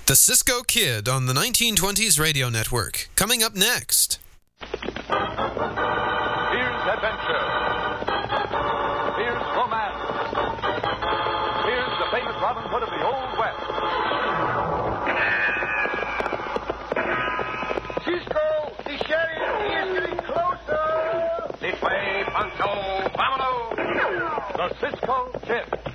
The Cisco Kid on the 1920s radio network. Coming up next. Here's adventure. Here's romance. Here's the famous Robin Hood of the Old West. Cisco, the sheriff, he is getting closer. This way, Pancho, vámonos. The Cisco Kid.